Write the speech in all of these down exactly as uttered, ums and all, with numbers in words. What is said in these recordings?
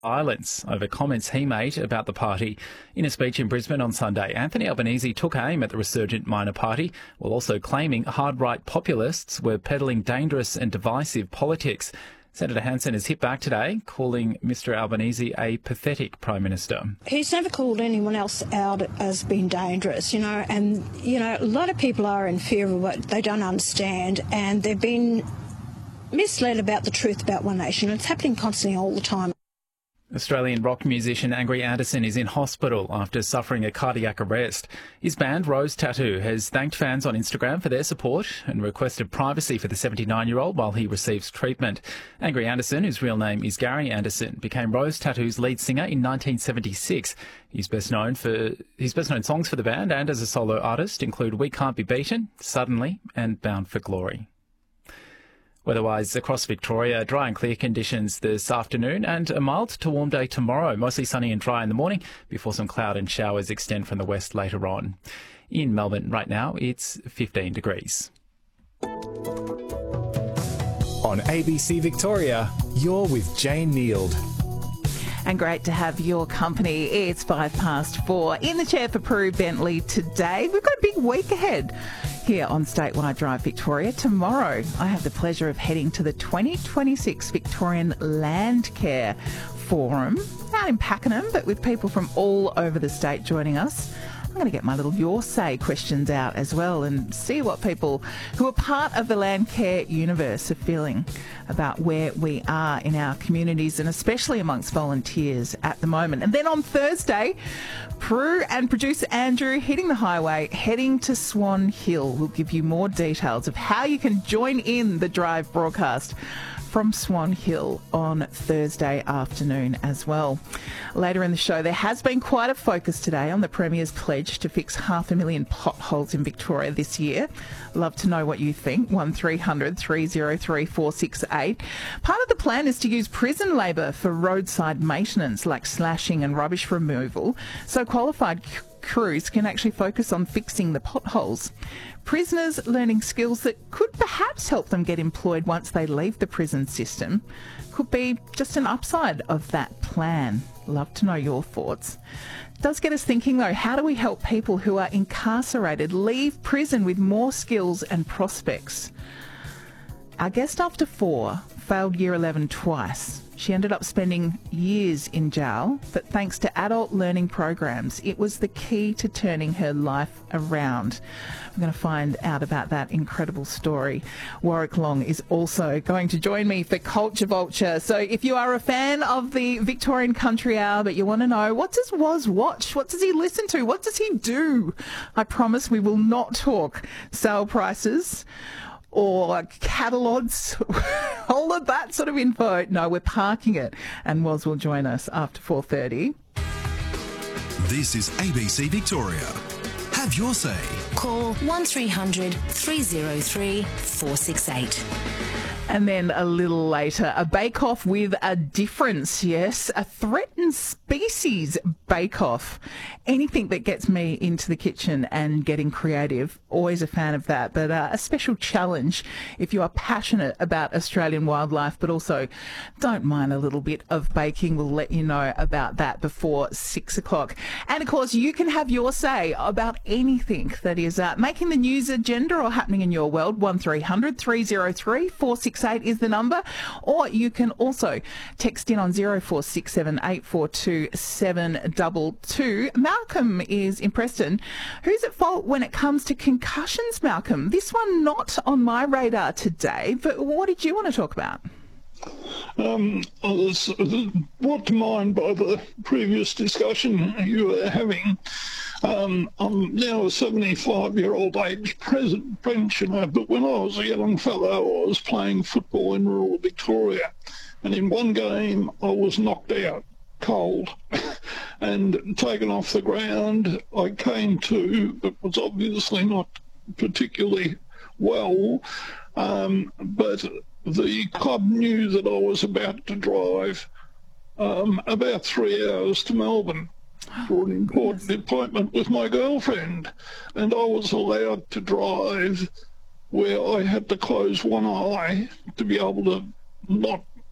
Violence over comments he made about the party. In a speech in Brisbane on Sunday, Anthony Albanese took aim at the resurgent minor party, while also claiming hard-right populists were peddling dangerous and divisive politics. Senator Hanson has hit back today, calling Mr Albanese a pathetic Prime Minister. He's never called anyone else out as being dangerous, you know, and, you know, a lot of people are in fear of what they don't understand, and they've been misled about the truth about One Nation. It's happening constantly all the time. Australian rock musician Angry Anderson is in hospital after suffering a cardiac arrest. His band, Rose Tattoo, has thanked fans on Instagram for their support and requested privacy for the seventy-nine-year-old while he receives treatment. Angry Anderson, whose real name is Gary Anderson, became Rose Tattoo's lead singer in nineteen seventy-six. He's best known for his best known songs for the band and as a solo artist include We Can't Be Beaten, Suddenly and Bound for Glory. Weatherwise, across Victoria, dry and clear conditions this afternoon and a mild to warm day tomorrow. Mostly sunny and dry in the morning before some cloud and showers extend from the west later on. In Melbourne right now, it's fifteen degrees. On A B C Victoria, you're with Jane Neild. And great to have your company. It's five past four. In the chair for Prue Bentley today. We've got a big week ahead here on Statewide Drive Victoria. Tomorrow, I have the pleasure of heading to the twenty twenty-six Victorian Landcare Forum out in Pakenham, but with people from all over the state joining us. I'm going to get my little Your Say questions out as well and see what people who are part of the Landcare universe are feeling about where we are in our communities and especially amongst volunteers at the moment. And then on Thursday, Prue and producer Andrew hitting the highway, heading to Swan Hill. We'll give you more details of how you can join in the Drive broadcast from Swan Hill on Thursday afternoon as well. Later in the show, there has been quite a focus today on the Premier's pledge to fix half a million potholes in Victoria this year. Love to know what you think. one three hundred three oh three four six eight. Part of the plan is to use prison labour for roadside maintenance like slashing and rubbish removal, so qualified c- crews can actually focus on fixing the potholes. Prisoners learning skills that could perhaps help them get employed once they leave the prison system could be just an upside of that plan. Love to know your thoughts. Does get us thinking though, how do we help people who are incarcerated leave prison with more skills and prospects? Our guest after four failed year eleven twice. She ended up spending years in jail, but thanks to adult learning programs, it was the key to turning her life around. We're going to find out about that incredible story. Warwick Long is also going to join me for Culture Vulture. So if you are a fan of the Victorian Country Hour, but you want to know, what does Woz watch? What does he listen to? What does he do? I promise we will not talk sale prices or catalogues, all of that sort of info. No, we're parking it. And Woz will join us after four thirty. This is A B C Victoria. Have your say. Call one three hundred three oh three four six eight. And then a little later, a bake-off with a difference, yes, a threatened species bake-off. Anything that gets me into the kitchen and getting creative, always a fan of that. But uh, a special challenge if you are passionate about Australian wildlife, but also don't mind a little bit of baking. We'll let you know about that before six o'clock. And, of course, you can have your say about anything that is uh, making the news agenda or happening in your world. one three hundred three oh three four six eight is the number, or you can also text in on zero four six seven eight four two seven two two. Malcolm is in Preston. Who's at fault when it comes to concussions, Malcolm? This one not on my radar today, but what did you want to talk about? Um, I was brought to mind by the previous discussion you were having. Um, I'm now a seventy-five-year-old age pensioner, but when I was a young fellow, I was playing football in rural Victoria, and in one game I was knocked out cold and taken off the ground. I came to, but was obviously not particularly well, um, but the club knew that I was about to drive um, about three hours to Melbourne for an important yes. appointment with my girlfriend, and I was allowed to drive where I had to close one eye to be able to not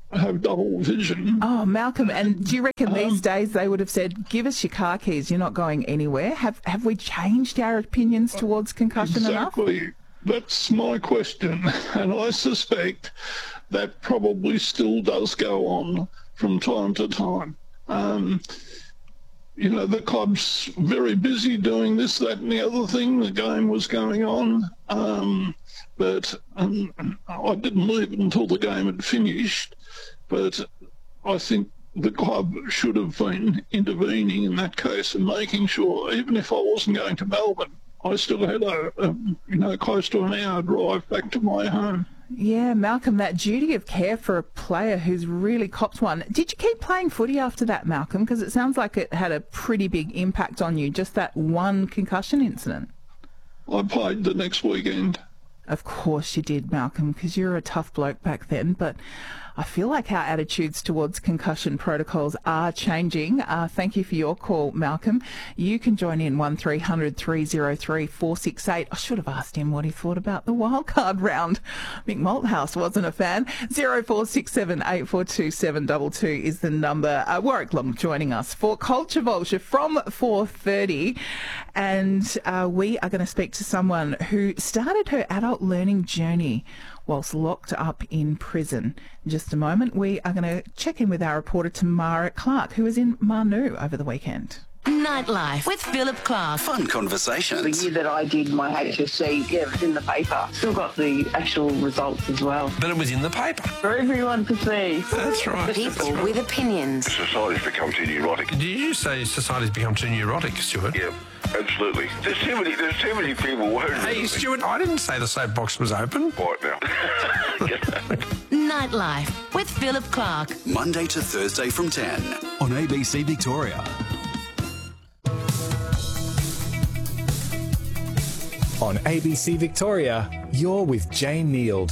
have double vision. Oh, Malcolm, and do you reckon Um, these days they would have said, give us your car keys, you're not going anywhere? Have have we changed our opinions towards concussion enough? Exactly. That's my question, and I suspect that probably still does go on from time to time. Um, you know, the club's very busy doing this, that and the other thing. The game was going on, um, but um, I didn't leave it until the game had finished. But I think the club should have been intervening in that case and making sure, even if I wasn't going to Melbourne, I still had a, a you know, close to an hour drive back to my home. Yeah, Malcolm, that duty of care for a player who's really copped one. Did you keep playing footy after that, Malcolm? Because it sounds like it had a pretty big impact on you, just that one concussion incident. I played the next weekend. Of course you did, Malcolm, because you're a tough bloke back then. But I feel like our attitudes towards concussion protocols are changing. Uh, thank you for your call, Malcolm. You can join in one three hundred three oh three four six eight. I should have asked him what he thought about the wildcard round. Mick Malthouse wasn't a fan. zero four six seven eight four two seven two two is the number. Uh, Warwick Long joining us for Culture Vulture from four thirty. And uh, we are going to speak to someone who started her adult learning journey whilst locked up in prison. In just a moment, we are going to check in with our reporter Tamara Clark, who was in Manu over the weekend. Nightlife with Philip Clark. Fun conversations. The year that I did my H S C, yeah, it was in the paper. Still got the actual results as well. But it was in the paper. For everyone to see. That's right. People with opinions. Society's become too neurotic. Did you say society's become too neurotic, Stuart? Yeah, absolutely. There's too many, there's too many people worried. Hey, Stuart, I didn't say the soapbox was open. Right now. Nightlife with Philip Clark. Monday to Thursday from ten on A B C Victoria. On A B C Victoria, you're with Jane Neild.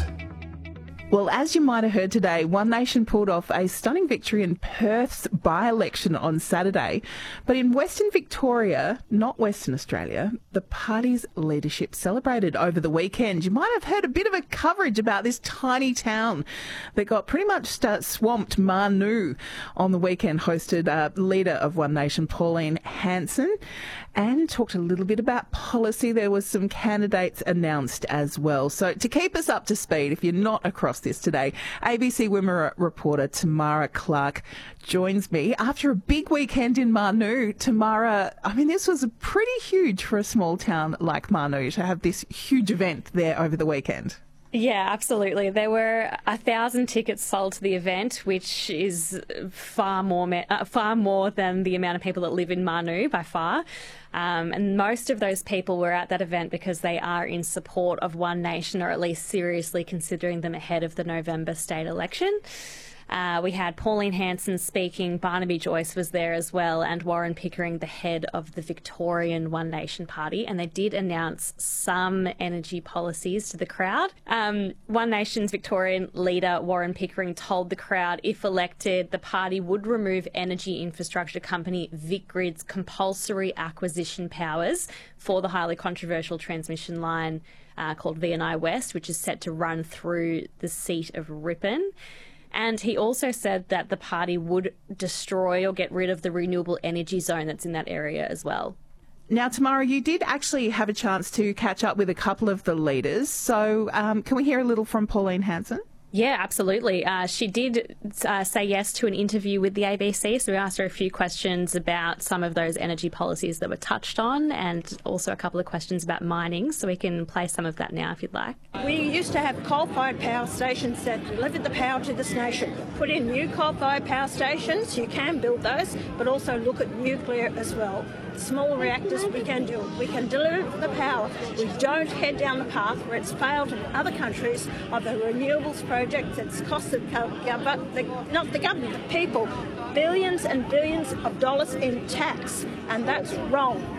Well, as you might have heard today, One Nation pulled off a stunning victory in Perth's by-election on Saturday. But in Western Victoria, not Western Australia, the party's leadership celebrated over the weekend. You might have heard a bit of a coverage about this tiny town that got pretty much swamped. Manu on the weekend hosted uh, leader of One Nation, Pauline Hanson, and talked a little bit about policy. There was some candidates announced as well. So to keep us up to speed, if you're not across this today, A B C Wimmera reporter Tamara Clark joins me after a big weekend in Manu. Tamara, I mean, this was pretty huge for a small town like Manu to have this huge event there over the weekend. Yeah, absolutely. There were a thousand tickets sold to the event, which is far more uh, far more than the amount of people that live in Manu by far. Um, and most of those people were at that event because they are in support of One Nation, or at least seriously considering them ahead of the November state election. Uh, we had Pauline Hanson speaking, Barnaby Joyce was there as well, and Warren Pickering, the head of the Victorian One Nation Party, and they did announce some energy policies to the crowd. Um, One Nation's Victorian leader, Warren Pickering, told the crowd if elected, the party would remove energy infrastructure company VicGrid's compulsory acquisition powers for the highly controversial transmission line uh, called V and I West, which is set to run through the seat of Ripon. And he also said that the party would destroy or get rid of the renewable energy zone that's in that area as well. Now, Tamara, you did actually have a chance to catch up with a couple of the leaders. So um, can we hear a little from Pauline Hanson? Yeah, absolutely. Uh, she did uh, say yes to an interview with the A B C, so we asked her a few questions about some of those energy policies that were touched on, and also a couple of questions about mining, so we can play some of that now if you'd like. We used to have coal-fired power stations that delivered the power to this nation. Put in new coal-fired power stations, you can build those, but also look at nuclear as well. Small reactors, we can do it. We can deliver the power. We don't head down the path where it's failed in other countries of the renewables project that's cost the government, the, not the government, the people, billions and billions of dollars in tax, and that's wrong.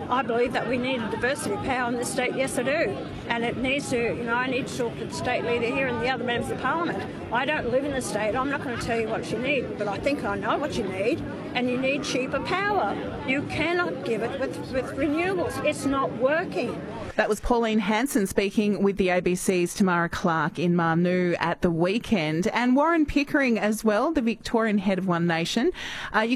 I believe that we need a diversity of power in this state. Yes, I do. And it needs to, you know, I need to talk to the state leader here and the other members of Parliament. I don't live in the state. I'm not going to tell you what you need, but I think I know what you need, and you need cheaper power. You cannot give it with, with renewables. It's not working. That was Pauline Hanson speaking with the A B C's Tamara Clark in Marnoo at the weekend. And Warren Pickering as well, the Victorian head of One Nation. Uh, you